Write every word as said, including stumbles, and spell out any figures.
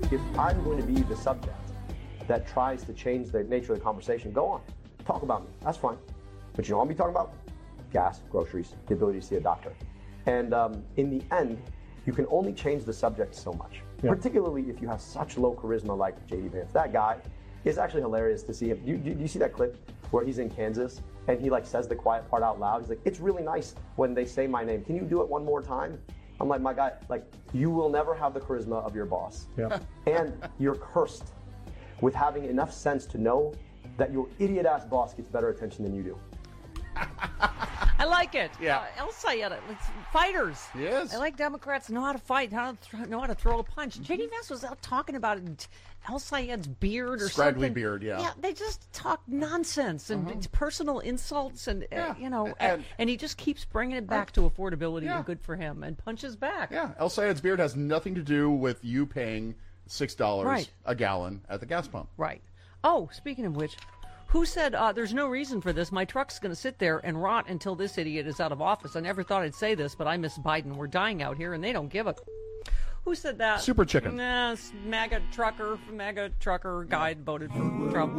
if I'm going to be the subject that tries to change the nature of the conversation, go on. Talk about me. That's fine. But you know what I'll be talking about? Gas, groceries, the ability to see a doctor. And um, in the end, you can only change the subject so much, yeah. particularly if you have such low charisma like J D Vance. That guy is actually hilarious to see him. Do you, do you see that clip where he's in Kansas and he like says the quiet part out loud? He's like, it's really nice when they say my name. Can you do it one more time? I'm like, my guy, like, you will never have the charisma of your boss. Yeah. And you're cursed with having enough sense to know that your idiot-ass boss gets better attention than you do. I like it. Yeah. Uh, El Sayed, it's fighters. Yes. I like Democrats know how to fight, how to th- know how to throw a punch. J D Vance was out talking about it, El Sayed's beard or Scraggly something. beard, yeah. Yeah, they just talk nonsense and uh-huh. personal insults and, yeah. uh, you know, and, and, and he just keeps bringing it back right. to affordability yeah. and good for him and punches back. Yeah, El Sayed's beard has nothing to do with you paying six dollars right. a gallon at the gas pump. Right. Oh, speaking of which, who said uh, there's no reason for this? My truck's going to sit there and rot until this idiot is out of office. I never thought I'd say this, but I miss Biden. We're dying out here, and they don't give a... Who said that? Super Chicken. Nah, MAGA trucker, MAGA trucker guy voted for Trump.